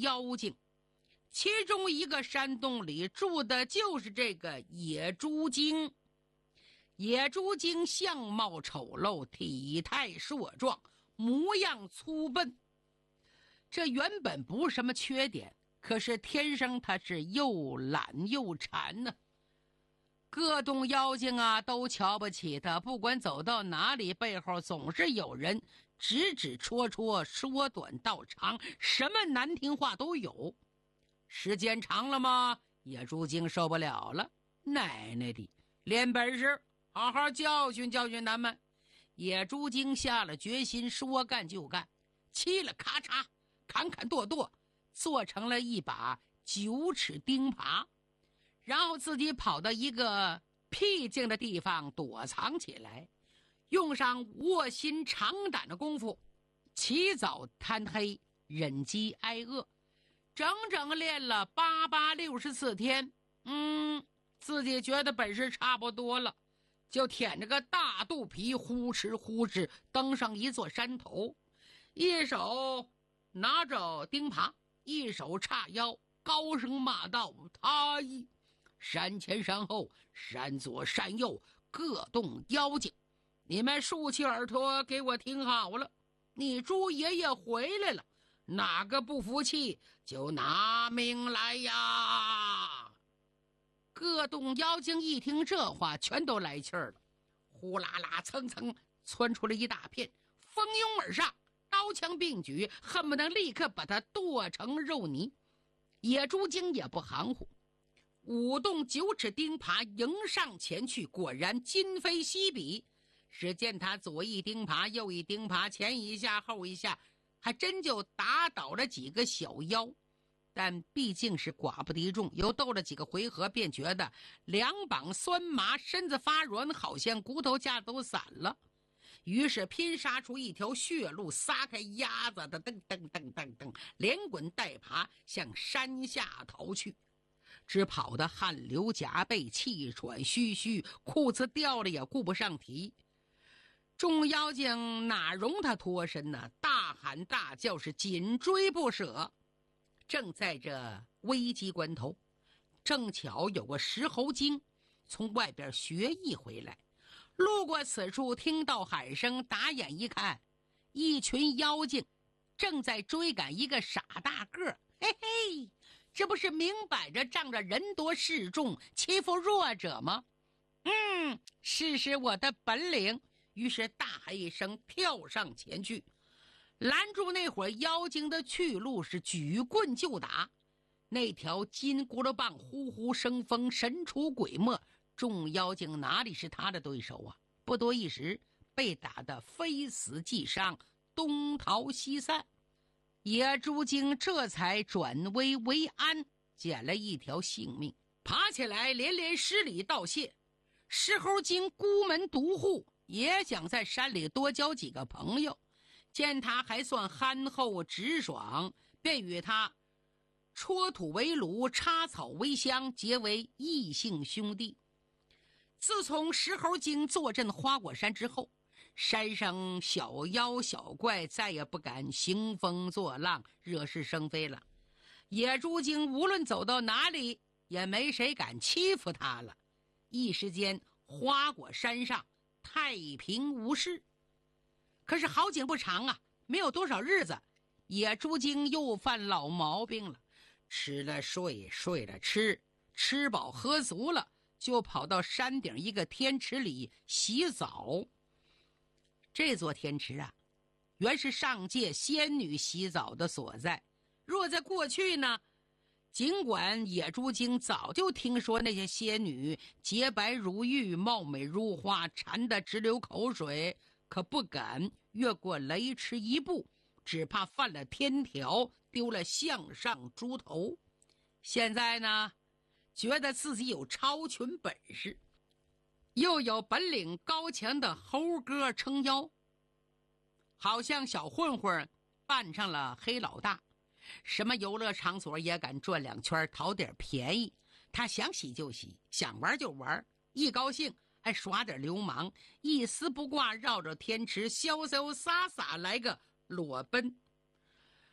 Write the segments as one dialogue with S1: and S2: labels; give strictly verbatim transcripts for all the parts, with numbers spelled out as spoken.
S1: 妖精，其中一个山洞里住的就是这个野猪精。野猪精相貌丑陋，体态硕壮，模样粗笨。这原本不是什么缺点，可是天生他是又懒又馋呢。各洞妖精啊都瞧不起他，不管走到哪里，背后总是有人指指戳戳，说短道长，什么难听话都有。时间长了嘛，野猪精受不了了，奶奶的，练本事，好好教训教训他们。野猪精下了决心，说干就干，嘁了咔嚓，砍砍剁剁，做成了一把九齿钉耙，然后自己跑到一个僻静的地方躲藏起来，用上卧薪尝胆的功夫，起早贪黑，忍饥挨饿，整整练了八八六十四天。嗯，自己觉得本事差不多了，就舔着个大肚皮，呼哧呼哧登上一座山头，一手拿着钉耙，一手叉腰，高声骂道：他一山前山后，山左山右，各洞妖精，你们竖起耳朵给我听好了，你猪爷爷回来了，哪个不服气就拿命来呀！各洞妖精一听这话，全都来气儿了，呼啦啦蹭蹭窜出了一大片，蜂拥而上，刀枪并举，恨不得立刻把它剁成肉泥。野猪精也不含糊，舞动九齿钉耙迎上前去，果然今非昔比。只见他左一钉耙，右一钉耙，前一下后一下，还真就打倒了几个小妖。但毕竟是寡不敌众，又斗了几个回合，便觉得两膀酸麻，身子发软，好像骨头架都散了。于是拼杀出一条血路，撒开鸭子的噔噔噔噔噔，连滚带爬向山下逃去。只跑得汗流浃背，气喘吁吁，裤子掉了也顾不上提。众妖精哪容他脱身呢？大喊大叫，是紧追不舍。正在这危急关头，正巧有个石猴精从外边学艺回来，路过此处，听到喊声，打眼一看，一群妖精正在追赶一个傻大个。嘿嘿，这不是明摆着仗着人多势众欺负弱者吗？嗯，试试我的本领。于是大喊一声，跳上前去，拦住那会儿妖精的去路，是举棍就打。那条金箍噜棒呼呼生风，神出鬼没，众妖精哪里是他的对手啊？不多一时，被打得非死即伤，东逃西散。野猪精这才转危为安，捡了一条性命，爬起来连连施礼道谢。石猴精孤门独户，也想在山里多交几个朋友，见他还算憨厚直爽，便与他戳土为炉，插草为香，结为异姓兄弟。自从石猴精坐镇花果山之后，山上小妖小怪再也不敢兴风作浪，惹是生非了。野猪精无论走到哪里，也没谁敢欺负他了。一时间花果山上太平无事。可是好景不长啊，没有多少日子，野猪精又犯老毛病了，吃了睡，睡了吃，吃饱喝足了，就跑到山顶一个天池里洗澡。这座天池啊，原是上界仙女洗澡的所在。若在过去呢，尽管野猪精早就听说那些仙女洁白如玉，貌美如花，馋得直流口水，可不敢越过雷池一步，只怕犯了天条，丢了项上猪头。现在呢，觉得自己有超群本事，又有本领高强的猴哥撑腰，好像小混混扮上了黑老大，什么游乐场所也敢转两圈，讨点便宜。他想洗就洗，想玩就玩，一高兴还耍点流氓，一丝不挂，绕着天池潇潇洒洒来个裸奔。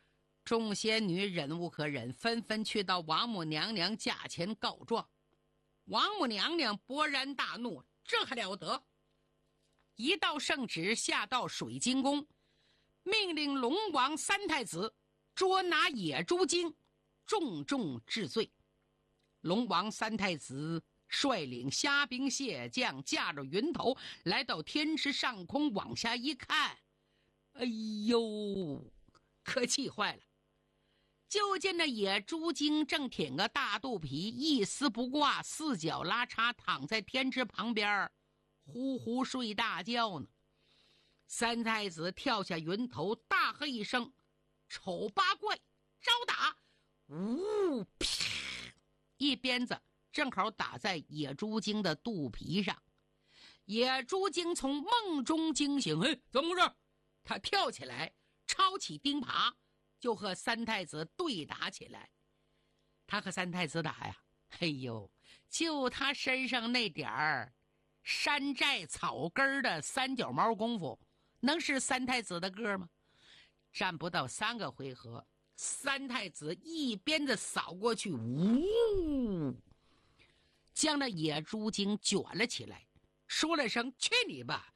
S1: 众仙女忍无可忍，纷纷去到王母娘娘驾前告状。王母娘娘勃然大怒，这还了得！一道圣旨下到水晶宫，命令龙王三太子捉拿野猪精，重重治罪。龙王三太子率领虾兵蟹将，驾着云头来到天池上空，往下一看，哎呦，可气坏了！就见那野猪精正挺个大肚皮，一丝不挂，四脚拉叉躺在天池旁边，呼呼睡大觉呢。三太子跳下云头，大喝一声：“丑八怪，招打！”呜，啪！一鞭子正好打在野猪精的肚皮上。野猪精从梦中惊醒，嘿，怎么回事？他跳起来，抄起钉耙，就和三太子对打起来。他和三太子打呀，嘿呦，就他身上那点儿山寨草根的三脚猫功夫，能是三太子的个吗？战不到三个回合，三太子一鞭子扫过去，呜，将那野猪精卷了起来，说了声去你吧，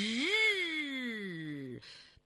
S1: 日，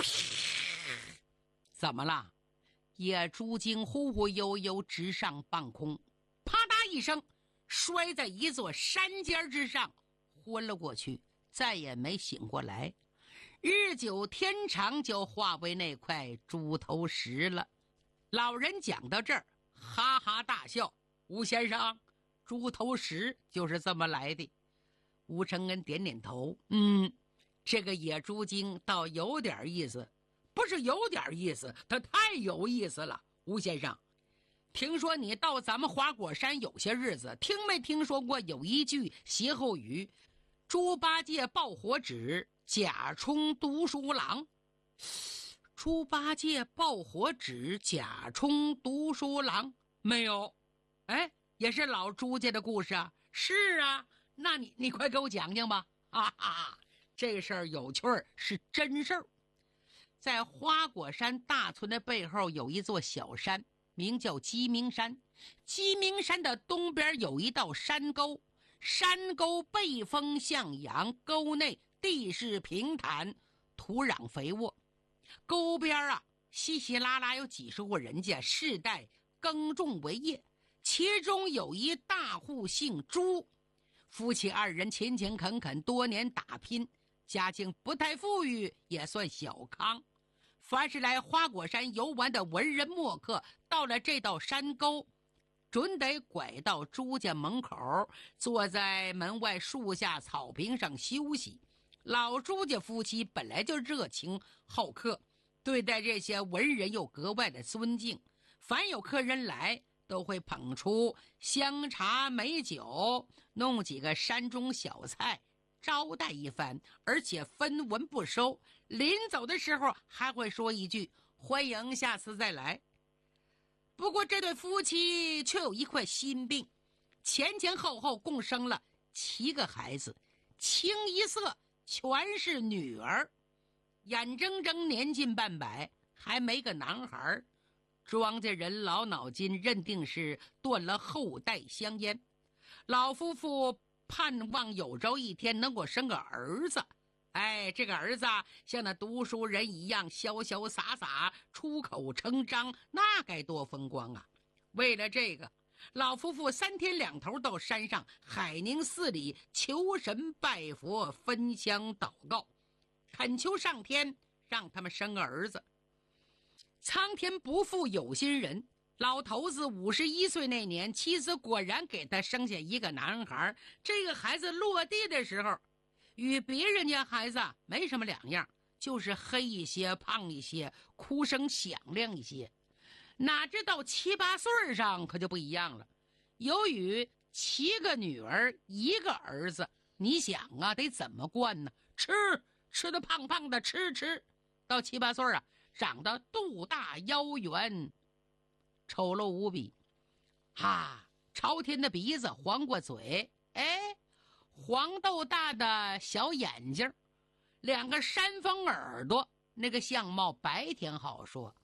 S1: 怎么了？野猪精忽忽悠悠直上半空，啪嗒一声摔在一座山尖之上，昏了过去，再也没醒过来。日久天长，就化为那块猪头石了。老人讲到这儿，哈哈大笑。吴先生，猪头石就是这么来的。吴承恩点点头，嗯，这个野猪精倒有点意思。不是有点意思，他太有意思了。吴先生，听说你到咱们花果山有些日子，听没听说过有一句歇后语：猪八戒抱火纸，假充读书郎。猪八戒抱火纸，假充读书郎，没有？哎，也是老朱家的故事啊。是啊，那你你快给我讲讲吧。哈哈，这事儿有趣儿，是真事儿。在花果山大村的背后有一座小山，名叫鸡鸣山。鸡鸣山的东边有一道山沟，山沟背风向阳，沟内地势平坦，土壤肥沃。沟边啊，稀稀拉拉有几十户人家，世代耕种为业。其中有一大户姓朱，夫妻二人勤勤恳恳，多年打拼，家境不太富裕，也算小康。凡是来花果山游玩的文人墨客，到了这道山沟，准得拐到朱家门口，坐在门外树下草坪上休息。老朱家夫妻本来就热情好客，对待这些文人又格外的尊敬。凡有客人来，都会捧出香茶美酒，弄几个山中小菜招待一番，而且分文不收。临走的时候还会说一句欢迎下次再来。不过这对夫妻却有一块心病，前前后后共生了七个孩子，清一色全是女儿，眼睁睁年近半百还没个男孩。庄稼人老脑筋，认定是断了后代香烟。老夫妇盼望有朝一天能够生个儿子，哎，这个儿子像那读书人一样潇潇洒洒，出口成章，那该多风光啊！为了这个，老夫妇三天两头到山上海宁寺里求神拜佛，分香祷告，恳求上天让他们生个儿子。苍天不负有心人，老头子五十一岁那年，妻子果然给他生下一个男孩。这个孩子落地的时候，与别人家孩子没什么两样，就是黑一些，胖一些，哭声响亮一些。哪知道七八岁上可就不一样了。由于七个女儿一个儿子，你想啊，得怎么惯呢？吃吃的胖胖的，吃吃到七八岁啊，长得肚大腰圆，丑陋无比。哈，朝天的鼻子，黄瓜嘴，哎，黄豆大的小眼睛，两个山峰耳朵，那个相貌白天好说。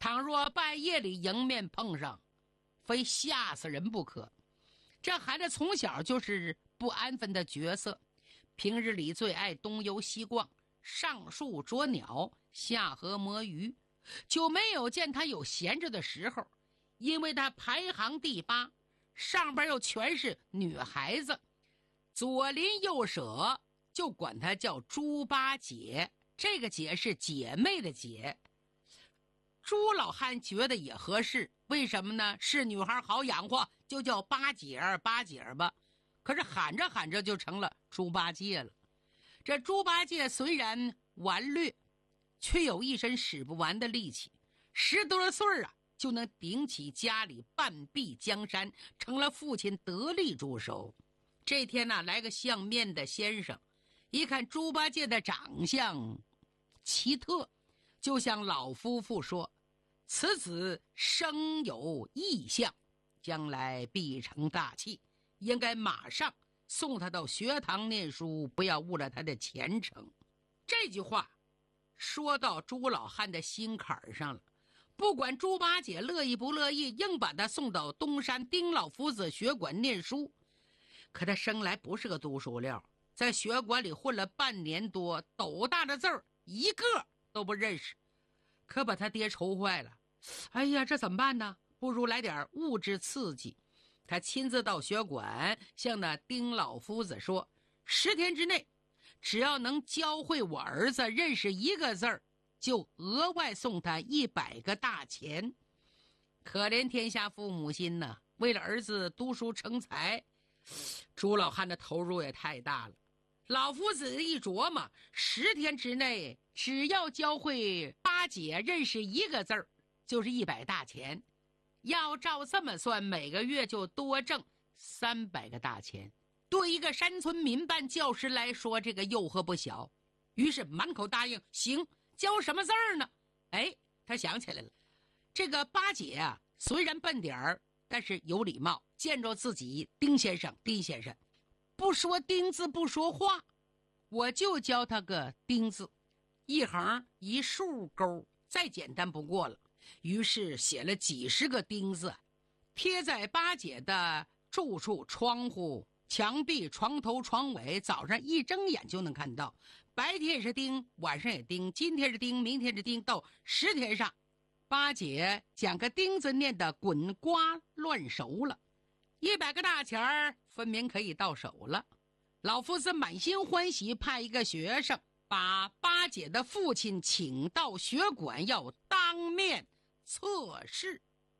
S1: 倘若半夜里迎面碰上，非吓死人不可。这孩子从小就是不安分的角色，平日里最爱东游西逛，上树捉鸟，下河摸鱼，就没有见他有闲着的时候。因为他排行第八，上边又全是女孩子，左邻右舍就管他叫猪八姐，这个姐是姐妹的姐。朱老汉觉得也合适，为什么呢？是女孩好养活，就叫八姐儿八姐儿吧。可是喊着喊着就成了猪八戒了。这猪八戒虽然顽劣，却有一身使不完的力气，十多岁啊就能顶起家里半壁江山，成了父亲得力助手。这天呢、啊，来个相面的先生，一看猪八戒的长相奇特，就向老夫妇说：“此子生有异象，将来必成大器，应该马上送他到学堂念书，不要误了他的前程。”这句话说到朱老汉的心坎上了。不管猪八戒乐意不乐意，硬把他送到东山丁老夫子学馆念书。可他生来不是个读书料，在学馆里混了半年多，斗大的字儿一个都不认识，可把他爹愁坏了。哎呀，这怎么办呢？不如来点物质刺激。他亲自到学馆向那丁老夫子说，十天之内只要能教会我儿子认识一个字儿，就额外送他一百个大钱。可怜天下父母心呐，为了儿子读书成才，朱老汉的投入也太大了。老夫子一琢磨，十天之内只要教会八姐认识一个字儿，就是一百大钱。要照这么算，每个月就多挣三百个大钱。对一个山村民办教师来说，这个诱惑不小，于是满口答应，行，教什么字儿呢？哎，他想起来了，这个八姐啊，虽然笨点儿，但是有礼貌，见着自己丁先生，丁先生，不说丁字不说话，我就教他个丁字，一横一竖钩，再简单不过了。于是写了几十个丁字，贴在八姐的住处、窗户、墙壁、床头、床尾，早上一睁眼就能看到。白天也是钉，晚上也钉，今天是钉，明天是钉，到十天上，八姐将个钉子念得滚瓜乱熟了，一百个大钱儿分明可以到手了。老夫子满心欢喜，派一个学生把八姐的父亲请到学馆，要当面测试。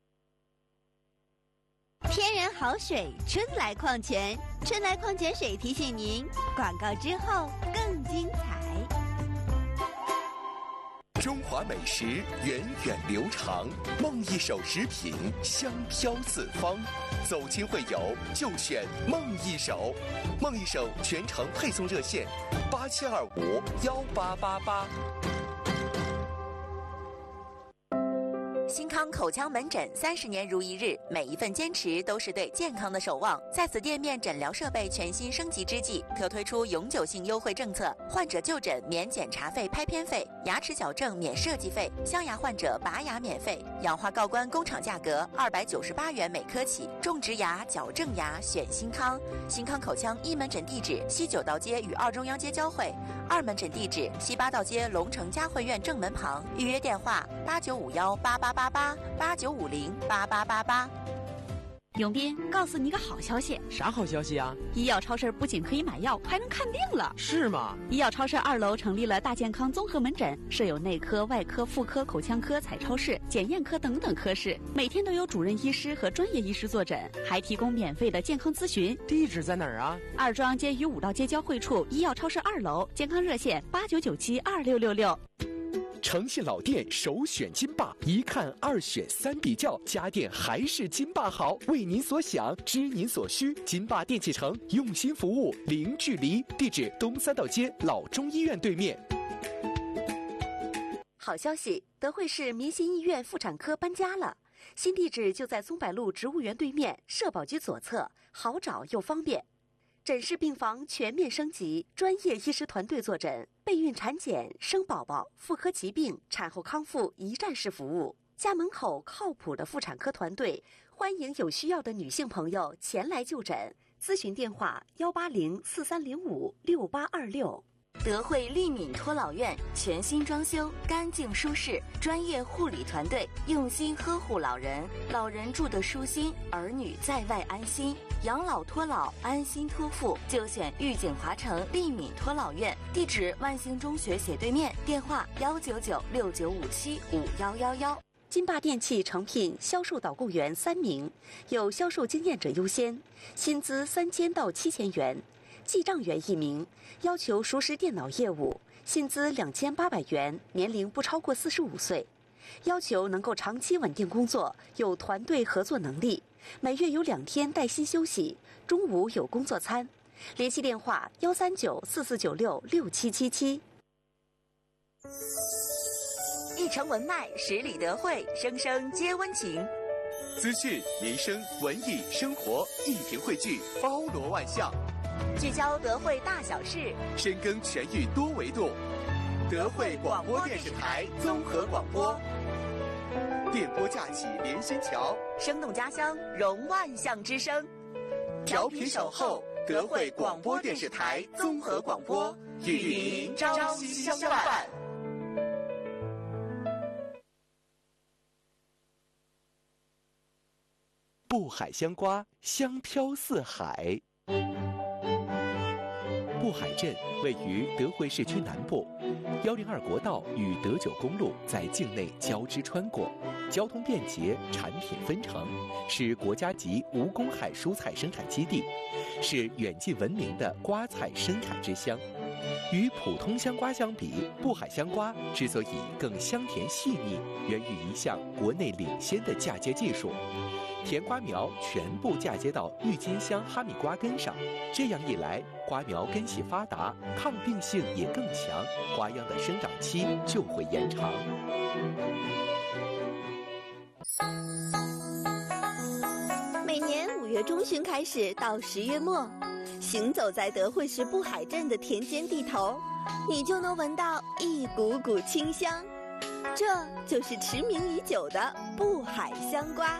S2: 天然好水，春来矿泉，春来矿泉水提醒您，广告之后更精彩。
S3: 中华美食源远流长，梦一手食品香飘四方。走亲会友就选梦一手，梦一手全程配送热线八七二五幺八八八。
S4: 新康口腔门诊三十年如一日，每一份坚持都是对健康的守望。在此店面诊疗设备全新升级之际，特推出永久性优惠政策：患者就诊免检查费、拍片费；牙齿矫正免设计费；镶牙患者拔牙免费；氧化锆关工厂价格二百九十八元每颗起。种植牙、矫正牙选新康。新康口腔一门诊地址：西九道街与二中央街交汇；二门诊地址：西八道街龙城嘉汇苑正门旁。预约电话：八九五幺八八八八八九五零八八八八。
S2: 永斌，告诉你个好消息。
S5: 啥好消息啊？
S2: 医药超市不仅可以买药，还能看病了。
S5: 是吗？
S2: 医药超市二楼成立了大健康综合门诊，设有内科、外科、妇科、口腔科、彩超室、检验科等等科室，每天都有主任医师和专业医师坐诊，还提供免费的健康咨询。
S5: 地址在哪儿啊？
S2: 二中央街与五道街交汇处，医药超市二楼，健康热线八九九七二六六六。
S3: 诚信老店首选金霸，一看二选三比较，家电还是金霸好。为您所想，知您所需，金霸电器城用心服务，零距离。地址：东三道街老中医院对面。
S4: 好消息，德惠市民心医院妇产科搬家了，新地址就在松柏路植物园对面，社保局左侧，好找又方便。诊室病房全面升级，专业医师团队坐诊，备孕产检、生宝宝、妇科疾病、产后康复一站式服务。
S2: 家门口靠谱的妇产科团队，欢迎有需要的女性朋友前来就诊。咨询电话：幺八零四三零五六八二六。
S4: 德惠利敏托老院全新装修，干净舒适，专业护理团队用心呵护老人，老人住得舒心，儿女在外安心。养老托老，安心托付，就选玉景华城利敏托老院。地址：万兴中学斜对面。电话：幺九九六九五七五幺幺幺。
S2: 金霸电器诚聘销售导购员三名，有销售经验者优先，薪资三千到七千元。记账员一名，要求熟识电脑业务，薪资两千八百元，年龄不超过四十五岁，要求能够长期稳定工作，有团队合作能力，每月有两天带薪休息，中午有工作餐。联系电话：幺三九四四九六六七七七。
S4: 一城文脉，十里德惠，生生皆温情。
S3: 资讯、民生、文艺、生活一屏汇聚，包罗万象。
S4: 聚焦德惠大小事，
S3: 深耕全域多维度。德惠广播电视台综合广播，电波架起连心桥，
S4: 生动家乡，融万象之声。
S3: 调频守候，德惠广播电视台综合广播，与您朝夕相伴。
S6: 布海香瓜香飘四海。布海镇位于德惠市区南部，幺零二国道与德九公路在境内交织穿过，交通便捷，产品纷呈，是国家级无公害蔬菜生产基地，是远近闻名的瓜菜生产之乡。与普通香瓜相比，布海香瓜之所以更香甜细腻，源于一项国内领先的嫁接技术。甜瓜苗全部嫁接到郁金香哈密瓜根上，这样一来，瓜苗根系发达，抗病性也更强，花秧的生长期就会延长。
S7: 每年五月中旬开始到十月末，行走在德惠市布海镇的田间地头，你就能闻到一股股清香，这就是驰名已久的布海香瓜。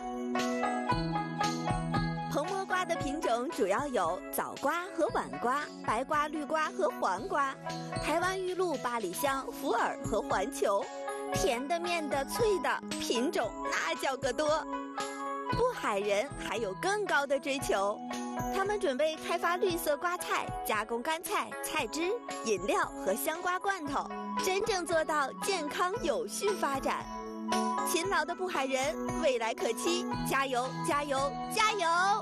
S7: 蓬蘑瓜的品种主要有枣瓜和晚瓜、白瓜、绿瓜和黄瓜，台湾玉露、八里香、福尔和环球，甜的、面的、脆的，品种那叫个多。布海人还有更高的追求，他们准备开发绿色瓜菜，加工干菜、菜汁、饮料和香瓜罐头，真正做到健康有序发展。勤劳的布海人，未来可期，加油加油加油！